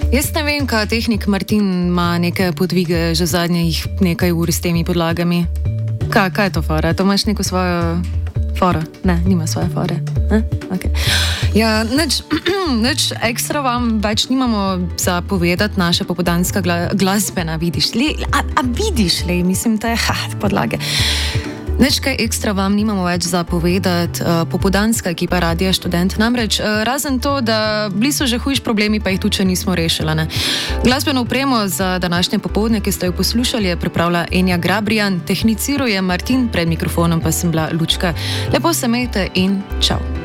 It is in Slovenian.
Jaz ne vem, kaj tehnik Martin ima neke podvige že zadnjih nekaj ur s temi podlagami. Kaj je to fora? To imaš neko svojo foro? Ne, nima svoje fore. Okay. Ja, nič ekstra vam več nimamo za povedati, naša popoldanska glasbena, vidiš li? A vidiš li? Mislim, da je podlage. Nič kaj ekstra vam nimamo več za povedati, popoldanska ekipa Radia Študent. Namreč, razen to, da bili so že hujši problemi, pa jih tudi nismo rešili. Ne? Glasbeno opremo za današnje popoldne, ki ste jo poslušali, je pripravila Enja Grabrijan, tehniciruje Martin, pred mikrofonom pa sem bila Lučka. Lepo se imejte in čau.